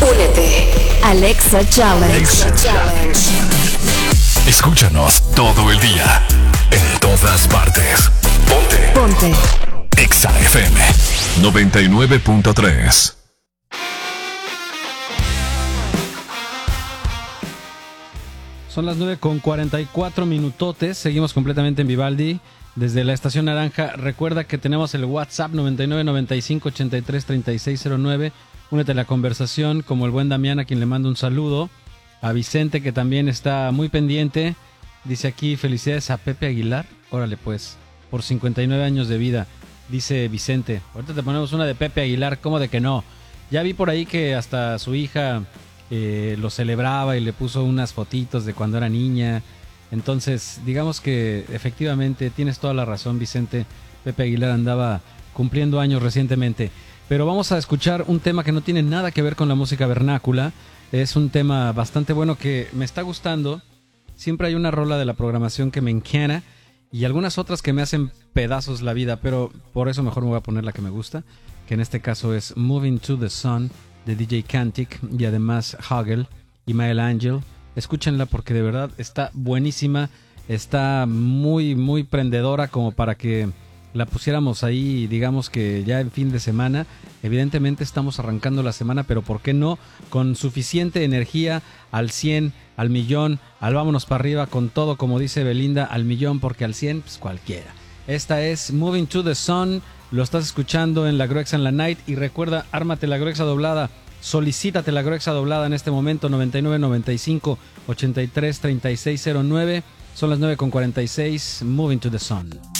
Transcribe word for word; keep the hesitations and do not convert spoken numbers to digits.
Únete. Alexa Challenge. Alexa Challenge. Escúchanos todo el día, en todas partes. Ponte. Ponte. Exa F M noventa y nueve punto tres. Son las nueve con cuarenta y cuatro minutotes. Seguimos completamente en Vivaldi desde la Estación Naranja. Recuerda que tenemos el WhatsApp noventa y nueve noventa y cinco ochenta y tres treinta y seis cero nueve. Únete a la conversación, como el buen Damián, a quien le mando un saludo. A Vicente, que también está muy pendiente. Dice aquí, felicidades a Pepe Aguilar. Órale pues, por cincuenta y nueve años de vida. Dice Vicente, ahorita te ponemos una de Pepe Aguilar, ¿cómo de que no? Ya vi por ahí que hasta su hija eh, lo celebraba y le puso unas fotitos de cuando era niña. Entonces, digamos que efectivamente tienes toda la razón, Vicente. Pepe Aguilar andaba cumpliendo años recientemente. Pero vamos a escuchar un tema que no tiene nada que ver con la música vernácula. Es un tema bastante bueno que me está gustando. Siempre hay una rola de la programación que me encanta y algunas otras que me hacen pedazos la vida, pero por eso mejor me voy a poner la que me gusta, que en este caso es Moving to the Sun de D J Kantic y además Hagel y Mael Angel. Escúchenla porque de verdad está buenísima, está muy muy prendedora como para que la pusiéramos ahí, digamos que ya en fin de semana. Evidentemente estamos arrancando la semana, pero ¿por qué no? Con suficiente energía, al cien, al millón, al vámonos para arriba, con todo, como dice Belinda, al millón, porque al cien, pues cualquiera. Esta es Moving to the Sun, lo estás escuchando en la Gruexa en la Night, y recuerda, ármate la Gruexa doblada, solicítate la Gruexa doblada en este momento, noventa y nueve noventa y cinco ochenta y tres treinta y seis cero nueve, son las nueve con cuarenta y seis, Moving to the Sun.